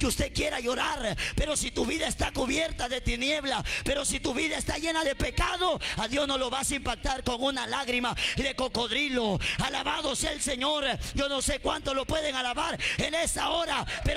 que usted quiera llorar, pero si tu vida está cubierta de tiniebla, pero si tu vida está llena de pecado, a Dios no lo vas a impactar con una lágrima de cocodrilo. Alabado sea el Señor. Yo no sé cuánto lo pueden alabar en esta hora, pero